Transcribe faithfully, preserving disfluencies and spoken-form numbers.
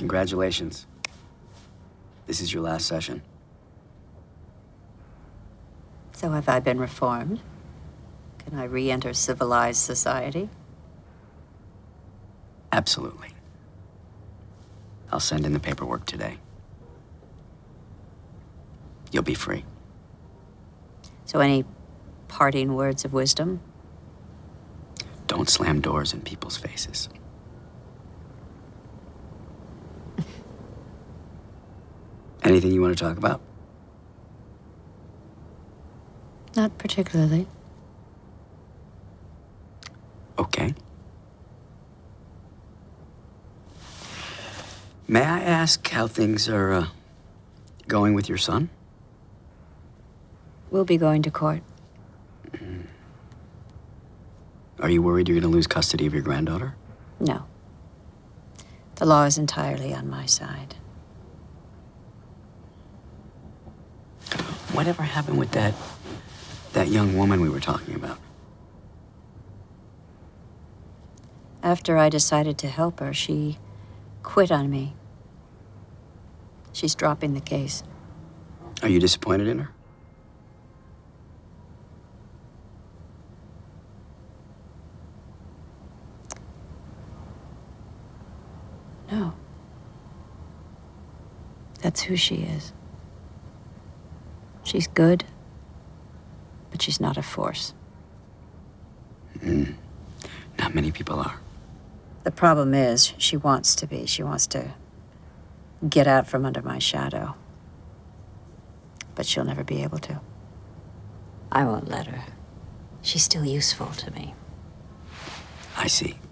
Congratulations. This is your last session. So have I been reformed? Can I re-enter civilized society? Absolutely. I'll send in the paperwork today. You'll be free. So any parting words of wisdom? Don't slam doors in people's faces. Anything you want to talk about? Not particularly. Okay. May I ask how things are uh, going with your son? We'll be going to court. Mm. Are you worried you're going to lose custody of your granddaughter? No. The law is entirely on my side. Whatever happened with that, that young woman we were talking about? After I decided to help her, she quit on me. She's dropping the case. Are you disappointed in her? No. That's who she is. She's good, but she's not a force. Mm. Not many people are. The problem is, she wants to be. She wants to get out from under my shadow. But she'll never be able to. I won't let her. She's still useful to me. I see.